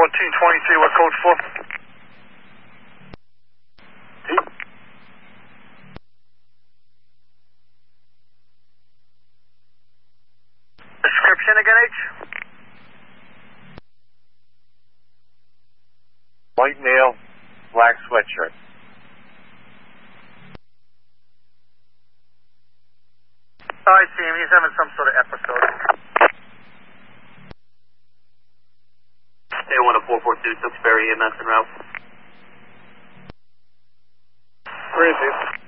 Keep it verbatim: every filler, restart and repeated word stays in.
seventeen twenty-three, what code for? Description again, H? White male, black sweatshirt. Oh, I see him. He's having some sort of episode. A one to four four two, Tewksbury, E M S en route. Where is he?